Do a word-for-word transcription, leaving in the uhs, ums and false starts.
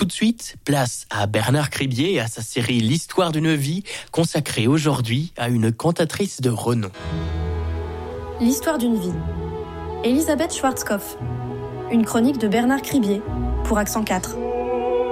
Tout de suite, place à Bernard Cribier et à sa série L'histoire d'une vie, consacrée aujourd'hui à une cantatrice de renom. L'histoire d'une vie. Elisabeth Schwarzkopf. Une chronique de Bernard Cribier pour Accent quatre.